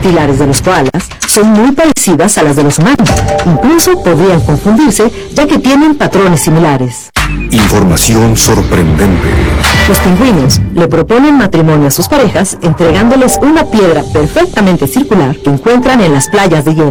dentulares de los koalas son muy parecidas a las de los humanos. Incluso podrían confundirse, ya que tienen patrones similares. Información sorprendente. Los pingüinos le proponen matrimonio a sus parejas entregándoles una piedra perfectamente circular que encuentran en las playas de hielo.